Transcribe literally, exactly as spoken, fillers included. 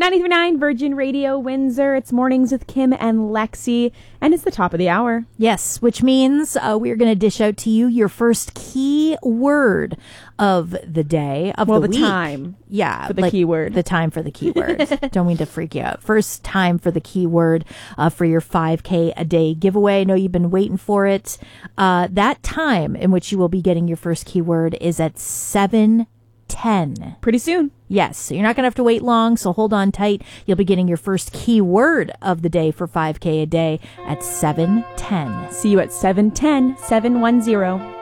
ninety-three point nine Virgin Radio Windsor. It's Mornings with Kim and Lexi, and it's the top of the hour. Yes, which means uh, we're going to dish out to you your first key word of the day, of well, the, the week. time. Yeah. For the like keyword. The time for the keyword. Don't mean to freak you out. First time for the keyword uh, for your five K a day giveaway. I know you've been waiting for it. Uh, that time in which you will be getting your first keyword is at seven ten. Pretty soon. Yes, so you're not going to have to wait long, so hold on tight. You'll be getting your first keyword of the day for five K a day at seven ten. See you at seven ten, seven one zero.